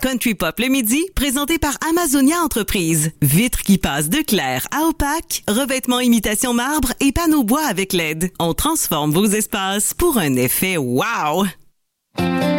Country Pop le midi, présenté par Amazonia Entreprises. Vitres qui passent de clair à opaque, revêtements imitation marbre et panneaux bois avec LED. On transforme vos espaces pour un effet wow!